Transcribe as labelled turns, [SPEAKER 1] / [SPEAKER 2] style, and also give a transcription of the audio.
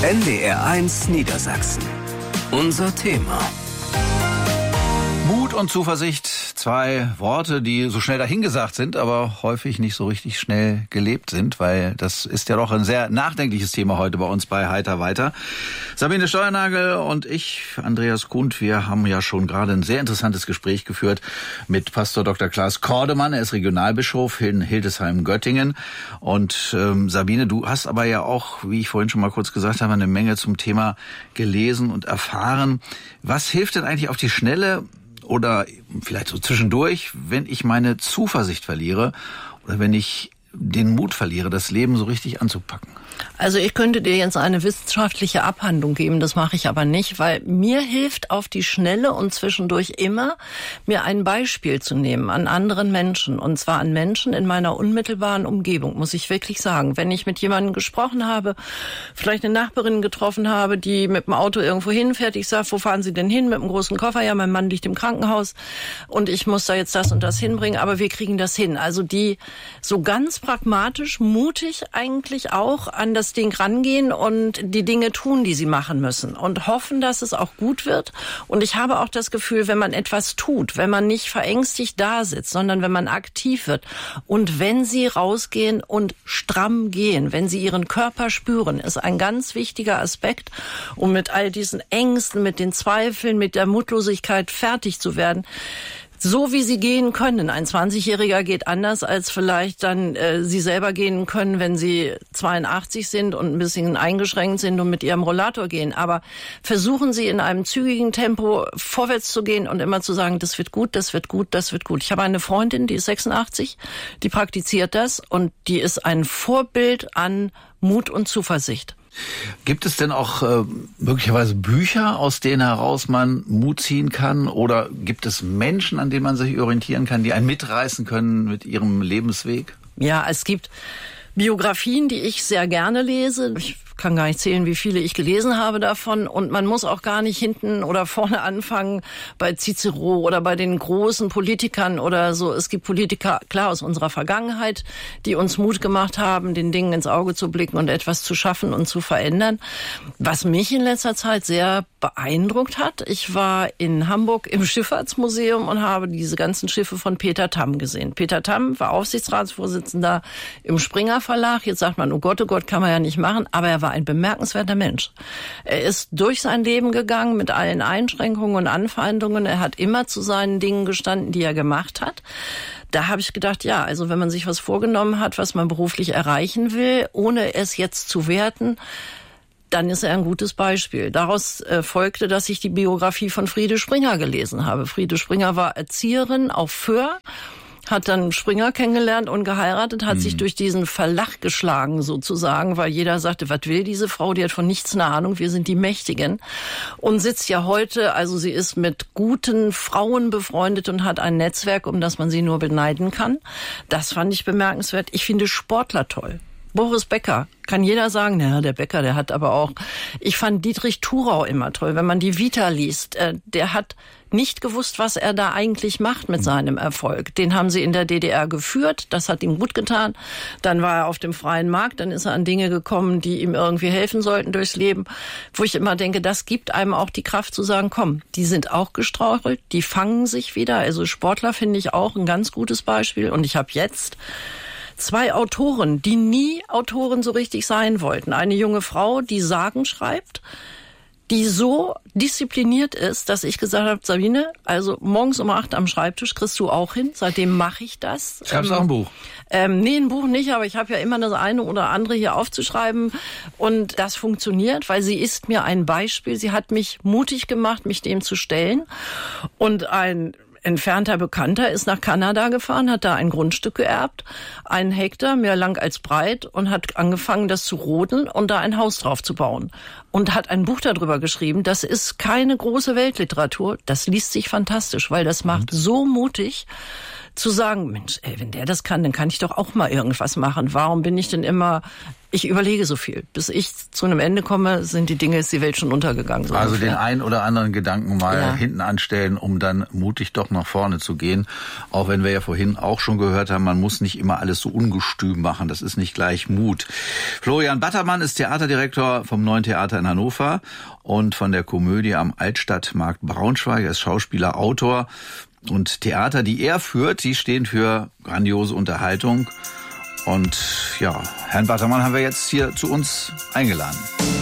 [SPEAKER 1] NDR1 Niedersachsen. Unser Thema.
[SPEAKER 2] Mut und Zuversicht, zwei Worte, die so schnell dahingesagt sind, aber häufig nicht so richtig schnell gelebt sind, weil das ist ja doch ein sehr nachdenkliches Thema heute bei uns bei Heiter weiter. Sabine Steuernagel und ich, Andreas Kuhn, wir haben ja schon gerade ein sehr interessantes Gespräch geführt mit Pastor Dr. Klaas Kordemann. Er ist Regionalbischof in Hildesheim-Göttingen. Und Sabine, du hast aber ja auch, wie ich vorhin schon mal kurz gesagt habe, eine Menge zum Thema gelesen und erfahren. Was hilft denn eigentlich auf die Schnelle oder vielleicht so zwischendurch, wenn ich meine Zuversicht verliere oder wenn ich den Mut verliere, das Leben so richtig anzupacken?
[SPEAKER 3] Also ich könnte dir jetzt eine wissenschaftliche Abhandlung geben, das mache ich aber nicht, weil mir hilft auf die Schnelle und zwischendurch immer, mir ein Beispiel zu nehmen an anderen Menschen. Und zwar an Menschen in meiner unmittelbaren Umgebung, muss ich wirklich sagen. Wenn ich mit jemandem gesprochen habe, vielleicht eine Nachbarin getroffen habe, die mit dem Auto irgendwo hinfährt, ich sage, wo fahren Sie denn hin? Mit einem großen Koffer, ja, mein Mann liegt im Krankenhaus und ich muss da jetzt das und das hinbringen, aber wir kriegen das hin. Also die so ganz pragmatisch, mutig eigentlich auch an das Ding rangehen und die Dinge tun, die sie machen müssen und hoffen, dass es auch gut wird. Und ich habe auch das Gefühl, wenn man etwas tut, wenn man nicht verängstigt da sitzt, sondern wenn man aktiv wird und wenn sie rausgehen und stramm gehen, wenn sie ihren Körper spüren, ist ein ganz wichtiger Aspekt, um mit all diesen Ängsten, mit den Zweifeln, mit der Mutlosigkeit fertig zu werden. So wie sie gehen können. Ein 20-Jähriger geht anders, als vielleicht dann sie selber gehen können, wenn sie 82 sind und ein bisschen eingeschränkt sind und mit ihrem Rollator gehen. Aber versuchen Sie in einem zügigen Tempo vorwärts zu gehen und immer zu sagen, das wird gut, das wird gut, das wird gut. Ich habe eine Freundin, die ist 86, die praktiziert das und die ist ein Vorbild an Mut und Zuversicht.
[SPEAKER 2] Gibt es denn auch möglicherweise Bücher, aus denen heraus man Mut ziehen kann? Oder gibt es Menschen, an denen man sich orientieren kann, die einen mitreißen können mit ihrem Lebensweg?
[SPEAKER 3] Ja, es gibt Biografien, die ich sehr gerne lese. Ich kann gar nicht zählen, wie viele ich gelesen habe davon. Und man muss auch gar nicht hinten oder vorne anfangen bei Cicero oder bei den großen Politikern oder so. Es gibt Politiker, klar, aus unserer Vergangenheit, die uns Mut gemacht haben, den Dingen ins Auge zu blicken und etwas zu schaffen und zu verändern. Was mich in letzter Zeit sehr beeindruckt hat, ich war in Hamburg im Schifffahrtsmuseum und habe diese ganzen Schiffe von Peter Tamm gesehen. Peter Tamm war Aufsichtsratsvorsitzender im Springer Verlag. Jetzt sagt man, oh Gott, kann man ja nicht machen. Aber er war ein bemerkenswerter Mensch. Er ist durch sein Leben gegangen mit allen Einschränkungen und Anfeindungen. Er hat immer zu seinen Dingen gestanden, die er gemacht hat. Da habe ich gedacht, ja, also wenn man sich was vorgenommen hat, was man beruflich erreichen will, ohne es jetzt zu werten, dann ist er ein gutes Beispiel. Daraus folgte, dass ich die Biografie von Friede Springer gelesen habe. Friede Springer war Erzieherin auf Föhr, hat dann Springer kennengelernt und geheiratet, hat sich durch diesen Verlag geschlagen sozusagen, weil jeder sagte, was will diese Frau, die hat von nichts eine Ahnung, wir sind die Mächtigen. Und sitzt ja heute, also sie ist mit guten Frauen befreundet und hat ein Netzwerk, um das man sie nur beneiden kann. Das fand ich bemerkenswert. Ich finde Sportler toll. Boris Becker, kann jeder sagen, ja, der Becker, der hat aber auch, ich fand Dietrich Thurau immer toll, wenn man die Vita liest, der hat nicht gewusst, was er da eigentlich macht mit seinem Erfolg. Den haben sie in der DDR geführt, das hat ihm gut getan. Dann war er auf dem freien Markt, dann ist er an Dinge gekommen, die ihm irgendwie helfen sollten durchs Leben, wo ich immer denke, das gibt einem auch die Kraft zu sagen, komm, die sind auch gestrauchelt, die fangen sich wieder. Also Sportler finde ich auch ein ganz gutes Beispiel. Und ich habe jetzt 2 Autoren, die nie Autoren so richtig sein wollten. Eine junge Frau, die Sagen schreibt, die so diszipliniert ist, dass ich gesagt habe, Sabine, also morgens um 8 am Schreibtisch kriegst du auch hin. Seitdem mache ich das.
[SPEAKER 2] Schreibst du auch ein Buch?
[SPEAKER 3] Nee, ein Buch nicht, aber ich habe ja immer das eine oder andere hier aufzuschreiben. Und das funktioniert, weil sie ist mir ein Beispiel. Sie hat mich mutig gemacht, mich dem zu stellen. Und ein entfernter Bekannter ist nach Kanada gefahren, hat da ein Grundstück geerbt, 1 Hektar, mehr lang als breit, und hat angefangen, das zu rodeln und da ein Haus drauf zu bauen. Und hat ein Buch darüber geschrieben. Das ist keine große Weltliteratur, das liest sich fantastisch, weil das macht so mutig, zu sagen, Mensch, ey, wenn der das kann, dann kann ich doch auch mal irgendwas machen. Warum bin ich denn immer ich überlege so viel. Bis ich zu einem Ende komme, ist die Welt schon untergegangen. So
[SPEAKER 2] also
[SPEAKER 3] ungefähr.
[SPEAKER 2] Den einen oder anderen Gedanken mal hinten anstellen, um dann mutig doch nach vorne zu gehen. Auch wenn wir ja vorhin auch schon gehört haben, man muss nicht immer alles so ungestüm machen. Das ist nicht gleich Mut. Florian Battermann ist Theaterdirektor vom Neuen Theater in Hannover und von der Komödie am Altstadtmarkt Braunschweig. Er ist Schauspieler, Autor. Und Theater, die er führt, die stehen für grandiose Unterhaltung. Und ja, Herrn Battermann haben wir jetzt hier zu uns eingeladen.